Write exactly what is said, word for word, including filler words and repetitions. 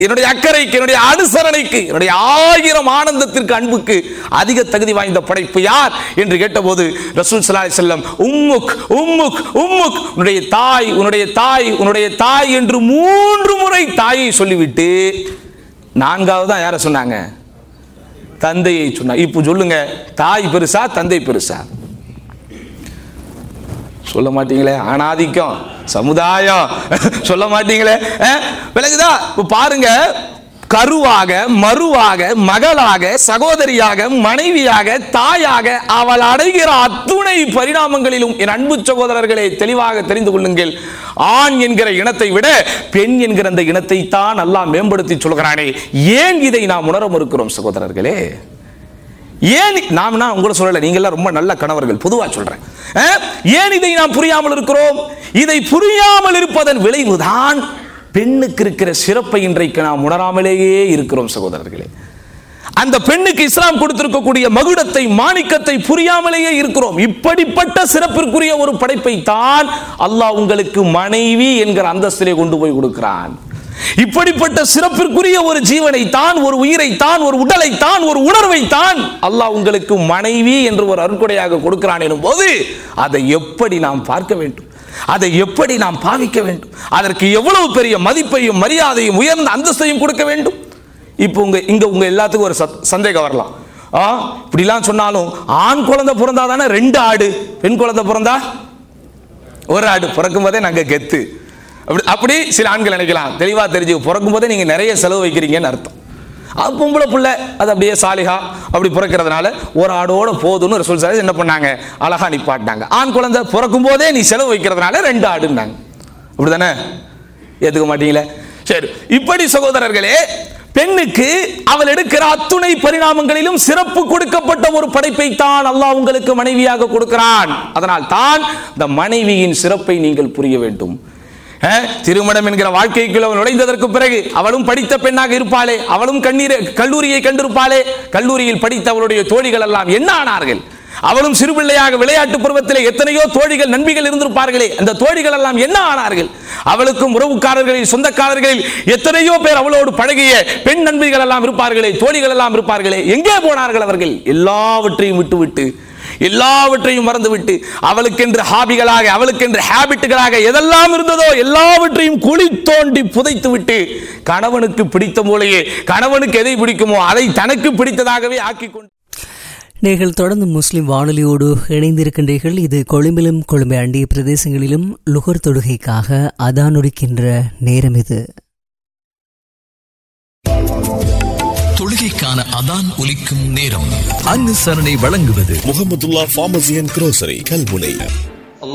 என்னுடைய அக்கறைக்கு, என்னுடைய அனுசரணைக்கு, என்னுடைய ஆயிரம் ஆனந்தத்திற்கு, அன்புக்கு அதிக தகுதி வாய்ந்த படைப்பு யார் என்று கேட்டபோது ரசூல் ஸல்லல்லாஹு அலைஹி வஸல்லம் உம்முக் உம்முக் உம்முக், உன்னுடைய தாய், உன்னுடைய தாய், உன்னுடைய தாய் என்று மூன்று முறை தாயை சொல்லிவிட்டு நான்காவது தான் யாரை சொன்னாங்க? தந்தையை சொன்னார். இப்போ சொல்லுங்க, தாய் பெருசா தந்தை பெருசா? சொல்ல மாட்டீங்களே. ஆணாதிக்கம், சமுதாயம், சொல்ல மாட்டீங்களே. விளங்குதா? பாருங்க, கருவாக, மருவாக, மகளாக, சகோதரியாக, மனைவியாக, தாயாக அவள் அடைகிற அத்துணை பரிணாமங்களிலும் என் அன்பு சகோதரர்களே தெளிவாக தெரிந்து கொள்ளுங்கள். ஆண் என்கிற இனத்தை விட பெண் என்கிற அந்த இனத்தை தான் அல்லாஹ் மேம்படுத்தி சொல்கிறானே. ஏன் இதை நாம் உணர மறுக்கிறோம் சகோதரர்களே? ஏன் நாம், நான் உங்களை சொல்லல, நீங்க எல்லாம் ரொம்ப நல்ல கணவர்கள், பொதுவா சொல்றேன். ஏன் இதை நாம் புரியாமல் இருக்கிறோம்? இதை புரியாமல் இருப்பதன் விளைவுதான் பெண்ணுக்கு இருக்கிற சிறப்பை இன்றைக்கு நாம் உணராமலேயே இருக்கிறோம் சகோதரர்களே. அந்த பெண்ணுக்கு இஸ்லாம் கொடுத்திருக்கக்கூடிய மகுடத்தை, மாணிக்கத்தை புரியாமலேயே இருக்கிறோம். இப்படிப்பட்ட சிறப்பிற்குரிய ஒரு படைப்பை தான் அல்லாஹ் உங்களுக்கு மனைவி என்கிற அந்தஸ்திலே கொண்டு போய் கொடுக்கிறான். இப்படிப்பட்ட சிறப்பிற்குரிய ஒரு ஜீவனை தான், ஒரு உயிரை தான், ஒரு உடலை தான், ஒரு உணர்வை தான் அல்லாஹ் உங்களுக்கு மனைவி என்று ஒரு அருட்கொடையாக கொடுக்கிறான் எனும் போது அதை எப்படி நாம் பார்க்க வேண்டும், அதை எப்படி நாம் பாவிக்க வேண்டும், அதற்கு எவ்வளவு பெரிய மதிப்பையும் மரியாதையும் உயர்ந்த அந்தஸ்தையும் கொடுக்க வேண்டும். இப்போ உங்க இங்க உங்க எல்லாத்துக்கும் ஒரு சந்தேகம் வரலாம். ஆ இப்படிலாம் சொன்னாலும் ஆண் குழந்தை பிறந்தா தானே ரெண்டு ஆடு, பெண் குழந்தை பிறந்தா ஒரு ஆடு. பிறக்கும் போதே நாங்க கெத்து அப்படி அப்படி சில ஆண்கள் நினைக்கலாம். தெளிவா தெரிஞ்சு, பிறக்கும் போதே நீங்க நிறைய செலவு வைக்கிறீங்கன்னு அர்த்தம். அது பொம்பளை பிள்ளை, அது அப்படியே சாலிகா அப்படி பிறக்கிறதுனால ஒரு ஆடோட போதும்னு ரசூல் ஸல்லல்லாஹு அலைஹி வஸல்லம் என்ன பண்ணாங்க? அழகா நிப்பாட்டினாங்க. ஆண் குழந்தை பிறக்கும் போதே நீ செலவு வைக்கிறதுனால ரெண்டு ஆடுன்னாங்க. அப்படிதானே? ஏத்துக்க மாட்டீங்களே? சரி, இப்படி சகோதரர்களே, பெண்ணுக்கு அவள் எடுக்கிற அத்துணை பரிணாமங்களிலும் சிறப்பு கொடுக்கப்பட்ட ஒரு படைப்பை தான் அல்லாஹ் உங்களுக்கு மனைவியாக கொடுக்கிறான். அதனால் தான் இந்த மனைவியின் சிறப்பை நீங்கள் புரிய வேண்டும். திருமணம் என்கிற வாழ்க்கைக்குள் அவள் நுழைந்ததற்கு பிறகு அவளும் படித்த பெண்ணாக இருப்பாளே, அவளும் கண்ணீர் கல்லூரியை கண்டிருப்பாளே, கல்லூரியில் படித்த அவளுடைய தோழிகள் எல்லாம் என்ன ஆனார்கள்? அவளும் சிறுபிள்ளையாக விளையாட்டு பருவத்திலே எத்தனையோ தோழிகள் நண்பிகள் இருந்திருப்பார்களே, அந்த தோழிகள் எல்லாம் என்ன ஆனார்கள்? அவளுக்கும் உறவுக்காரர்களில் சொந்தக்காரர்களில் எத்தனையோ பேர் அவளோடு பழகிய பெண் நண்பிகள் எல்லாம் இருப்பார்களே, தோழிகள் எல்லாம் இருப்பார்களே, எங்கே போனார்கள் அவர்கள்? எல்லாவற்றையும் விட்டுவிட்டு, எல்லாவற்றையும் மறந்துவிட்டு, அவளுக்கென்று ஹாபிகளாக, அவளுக்கென்று ஹேபிட்டுகளாக எதெல்லாம் இருந்ததோ எல்லாவற்றையும் குழி தோண்டி புதைத்து விட்டு, கணவனுக்கு பிடித்த போலயே, கணவனுக்கு எதை பிடிக்குமோ அதை தனக்கு பிடித்ததாகவே ஆக்கிக் கொண்டு நீங்கள் தொடர்ந்து முஸ்லிம் வானொலியோடு இணைந்திருக்கின்றீர்கள். இது கொழும்பிலும் கொழும்பை அண்டிய பிரதேசங்களிலும் லுகர் தொழுகைக்காக அதான் ஒலிக்கின்ற நேரம். இது தொழுகைக்கான அதான் ஒலிக்கும் நேரம். அனுசரணை வழங்குவது முஹம்மதுல்லாஹ் ஃபார்மசி அண்ட் குரோசரி கல்முனை.